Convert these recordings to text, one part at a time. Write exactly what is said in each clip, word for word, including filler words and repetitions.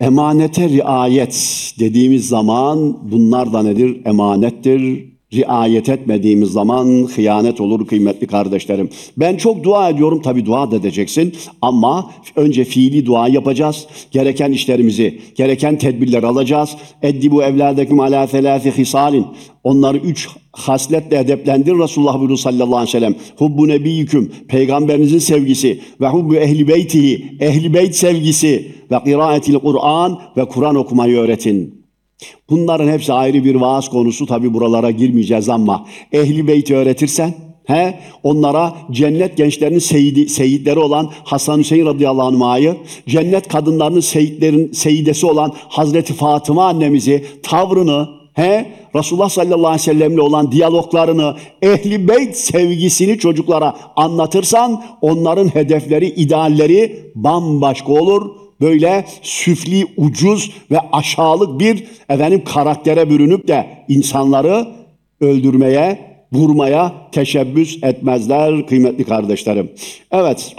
Emanete riayet dediğimiz zaman bunlar da nedir? Emanettir. Riayet etmediğimiz zaman hıyanet olur kıymetli kardeşlerim. Ben çok dua ediyorum, tabii dua da edeceksin ama önce fiili dua yapacağız. Gereken işlerimizi, gereken tedbirler alacağız. Eddibu evlâdekum alâ selâsi hisalin. Onları üç hasletle edeplendir Resulullah buyuruyor sallallahu aleyhi ve sellem. Hubbu nebiyyüküm, peygamberinizin sevgisi ve hubbu ehli beytihi, ehli beyt sevgisi ve kıraatil Kur'an ve Kur'an okumayı öğretin. Bunların hepsi ayrı bir vaaz konusu, tabi buralara girmeyeceğiz ama ehli beyti öğretirsen, he, onlara cennet gençlerinin seyidi, seyitleri olan Hasan Hüseyin radıyallahu anh'ı, cennet kadınlarının seyitlerin seyidesi olan Hazreti Fatıma annemizi, tavrını, he, Resulullah sallallahu aleyhi ve sellemle olan diyaloglarını, ehli beyt sevgisini çocuklara anlatırsan onların hedefleri, idealleri bambaşka olur. Böyle süfli, ucuz ve aşağılık bir efendim karaktere bürünüp de insanları öldürmeye, vurmaya teşebbüs etmezler kıymetli kardeşlerim. Evet,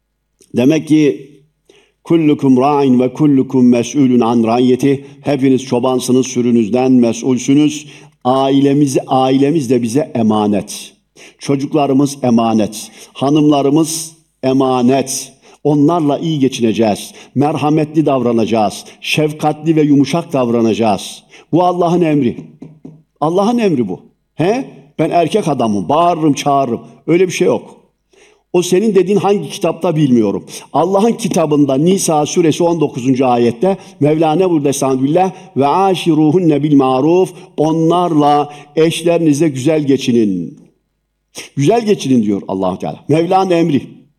demek ki kullukum ra'in ve kullukum mes'ulun an ra'iyeti. Hepiniz çobansınız, sürünüzden mesulsünüz. Ailemiz, ailemiz de bize emanet. Çocuklarımız emanet. Hanımlarımız emanet. Onlarla iyi geçineceğiz. Merhametli davranacağız. Şefkatli ve yumuşak davranacağız. Bu Allah'ın emri. Allah'ın emri bu. He? Ben erkek adamım. Bağırırım, çağırırım. Öyle bir şey yok. O senin dediğin hangi kitapta bilmiyorum. Allah'ın kitabında Nisa suresi on dokuzuncu ayette Mevlana burada estağfirullah ve aşiruhunne bil maruf, onlarla eşlerinize güzel geçinin. Güzel geçinin diyor Allah Teala. Mevla'nın emri.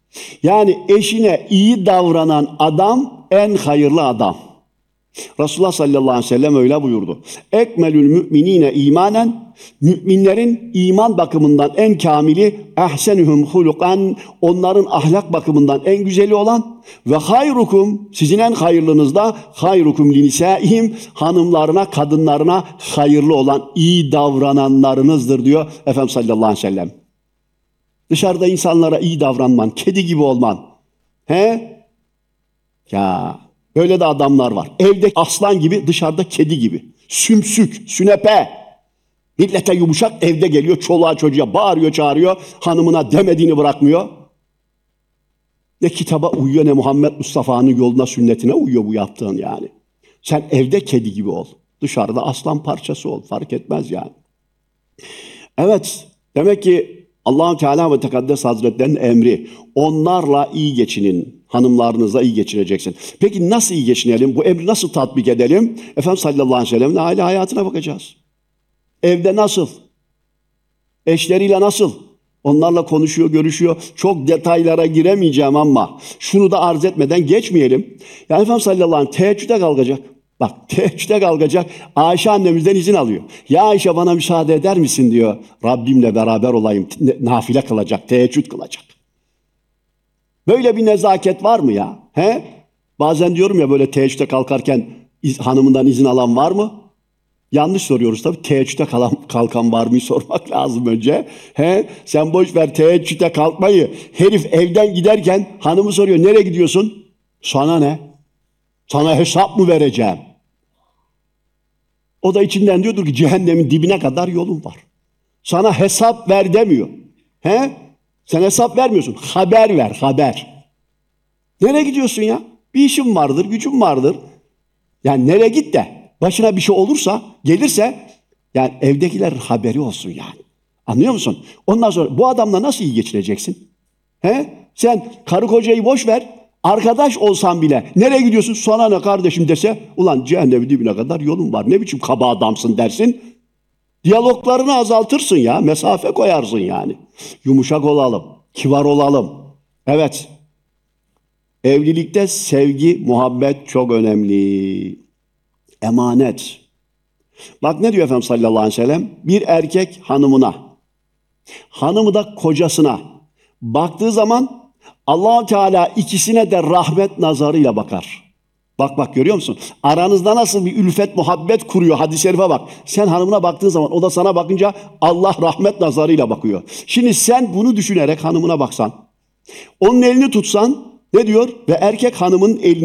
Yani eşine iyi davranan adam en hayırlı adam. Resulullah sallallahu aleyhi ve sellem öyle buyurdu. Ekmelül müminine imanen, müminlerin iman bakımından en kamili, ehsenuhum hulukan, onların ahlak bakımından en güzeli olan ve hayrukum, sizin en hayırlınız da hayrukum linisaihim, hanımlarına, kadınlarına hayırlı olan, iyi davrananlarınızdır diyor Efendimiz sallallahu aleyhi ve sellem. Dışarıda insanlara iyi davranman, kedi gibi olman. He? Ya böyle de adamlar var. Evde aslan gibi, dışarıda kedi gibi. Sümsük, sünepe. Millete yumuşak, evde geliyor, çoluğa çocuğa bağırıyor, çağırıyor. Hanımına demediğini bırakmıyor. Ne kitaba uyuyor, ne Muhammed Mustafa'nın yoluna, sünnetine uyuyor bu yaptığın yani. Sen evde kedi gibi ol. Dışarıda aslan parçası ol. Fark etmez yani. Evet, demek ki Allah-u Teala ve Tekaddes Hazretlerinin emri. Onlarla iyi geçinin. Hanımlarınızla iyi geçireceksin. Peki nasıl iyi geçinelim? Bu emri nasıl tatbik edelim? Efendimiz sallallahu aleyhi ve sellem'in aile hayatına bakacağız. Evde nasıl? Eşleriyle nasıl? Onlarla konuşuyor, görüşüyor. Çok detaylara giremeyeceğim ama şunu da arz etmeden geçmeyelim. Yani Efendimiz sallallahu aleyhi ve sellem teheccüde kalkacak. Bak teheccüde kalkacak. Ayşe annemizden izin alıyor. Ya Ayşe bana müsaade eder misin diyor. Rabbimle beraber olayım. Nafile kılacak, teheccüd kılacak. Böyle bir nezaket var mı ya? He? Bazen diyorum ya böyle teheccüde kalkarken iz, hanımından izin alan var mı? Yanlış soruyoruz tabii. Teheccüde kalan, kalkan var mı sormak lazım önce. He? Sen boş ver teheccüde kalkmayı. Herif evden giderken hanımı soruyor. Nereye gidiyorsun? Sana ne? Sana hesap mı vereceğim? O da içinden diyordur ki cehennemin dibine kadar yolun var. Sana hesap ver demiyor. He? Sen hesap vermiyorsun. Haber ver, haber. Nereye gidiyorsun ya? Bir işim vardır, gücüm vardır. Yani nereye git de başına bir şey olursa, gelirse yani evdekiler haberi olsun yani. Anlıyor musun? Ondan sonra bu adamla nasıl iyi geçireceksin? He? Sen karı kocayı boş ver. Arkadaş olsan bile nereye gidiyorsun? Sana ne kardeşim dese, ulan cehennemin dibine kadar yolun var. Ne biçim kaba adamsın dersin. Diyaloglarını azaltırsın ya. Mesafe koyarsın yani. Yumuşak olalım. Kibar olalım. Evet. Evlilikte sevgi, muhabbet çok önemli. Emanet. Bak ne diyor Efendimiz sallallahu aleyhi ve sellem? Bir erkek hanımına, hanımı da kocasına baktığı zaman Allah-u Teala ikisine de rahmet nazarıyla bakar. Bak bak görüyor musun? Aranızda nasıl bir ülfet, muhabbet kuruyor. Hadis-i şerife bak. Sen hanımına baktığın zaman o da sana bakınca Allah rahmet nazarıyla bakıyor. Şimdi sen bunu düşünerek hanımına baksan, onun elini tutsan ne diyor? Ve erkek hanımın elini